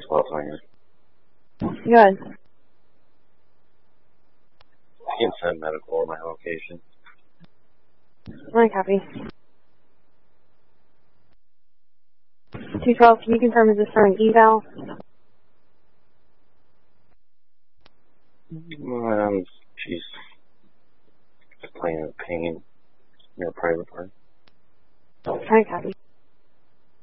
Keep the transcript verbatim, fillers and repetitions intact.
twelve hundred. Good. I can send medical or my location. I copy. two twelve, can you confirm is this for an eval? Um, she's complaining of pain in her private part. I copy.